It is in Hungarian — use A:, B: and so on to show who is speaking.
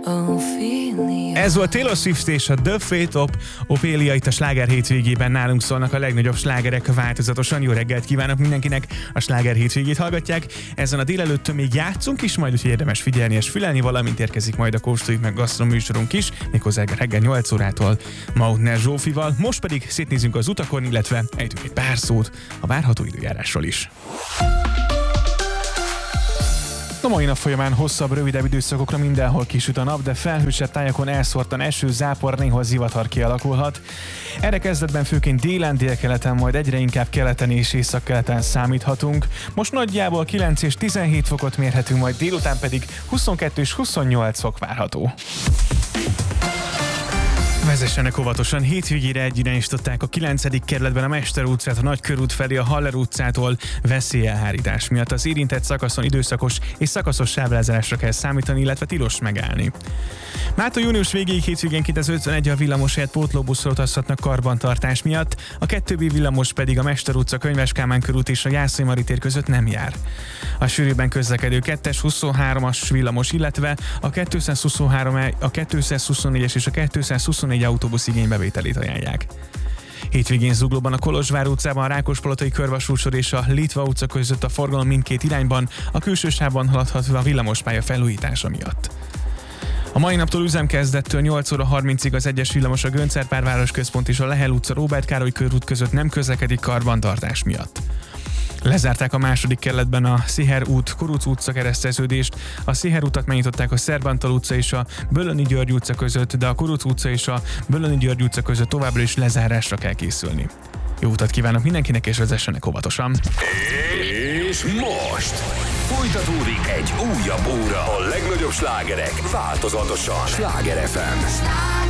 A: Ez volt Taylor Swift és a The Fate of Ophelia itt a Sláger hétvégében. Nálunk szólnak a legnagyobb slágerek változatosan. Jó reggelt kívánok mindenkinek, a Sláger hétvégét hallgatják. Ezen a délelőttön még játszunk is, majd úgyhogy érdemes figyelni és fülelni, valamint érkezik majd a Kóstoljuk meg Gasztro műsorunk is, méghozzá reggel 8 órától Mautner Zsófival. Most pedig szétnézünk az utakon, illetve ejtünk egy pár szót a várható időjárásról is. A mai nap folyamán hosszabb, rövidebb időszakokra mindenhol kisüt a nap, de felhősebb tájakon elszórtan eső, zápor, néhol zivatar kialakulhat. Erre kezdetben főként délen, délkeleten, majd egyre inkább keleten és északkeleten számíthatunk. Most nagyjából 9 és 17 fokot mérhetünk, majd délután pedig 22 és 28 fok várható. Vezessenek óvatosan, hétvégére egyirányosították a 9. kerületben a Mester utcát, a Nagykörút felé a Haller utcától veszélyelhárítás miatt. Az érintett szakaszon időszakos és szakaszos sávlezárásra kell számítani, illetve tilos megállni. Mától június végéig hétvégénként az 51 a villamos helyett pótlóbuszról utazhatnak karbantartás miatt, a 2B villamos pedig a Mester utca, Könyves Kálmán körút és a Jászai Mari tér között nem jár. A sűrűbben közlekedő 2-es, 23-as villamos, illetve a 223, a 224-es és a 224 autóbusz igénybevételét ajánlják. Hétvégén Zuglóban a Kolozsvár utcában, a Rákospalotai körvasútsor és a Litva utca között a forgalom mindkét irányban, a külső sávban haladható a villamospálya felújítása miatt. A mai naptól üzemkezdettől 8 óra 30-ig az egyes villamos a Göncz-Árpád városközpont és a Lehel utca, Róbert Károly körút között nem közlekedik karbantartás miatt. Lezárták a második kerületben a Sziher út, Kuruc utca kereszteződést, a Sziher utat megnyitották a Szerbantal utca és a Böllöni György utca között, de a Kuruc utca és a Böllöni György utca között továbbra is lezárásra kell készülni. Jó utat kívánok mindenkinek, és vezessenek óvatosan!
B: És most folytatódik egy újabb óra. A legnagyobb slágerek változatosan. Sláger FM.